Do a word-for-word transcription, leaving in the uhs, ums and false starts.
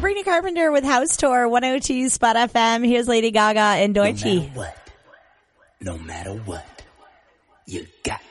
Sabrina Carpenter with House Tour, one oh two Spot F M. Here's Lady Gaga and Dorothy. No matter what, no matter what, you got